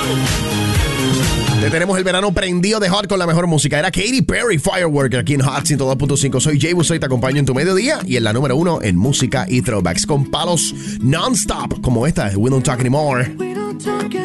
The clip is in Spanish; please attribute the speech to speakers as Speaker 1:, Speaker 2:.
Speaker 1: Te tenemos el verano prendido de Hot con la mejor música. Era Katy Perry, Firework, aquí en Hot 102.5. Soy Jay Buso y te acompaño en tu mediodía y en la número 1 en música y throwbacks con palos non-stop como esta de We Don't Talk Anymore.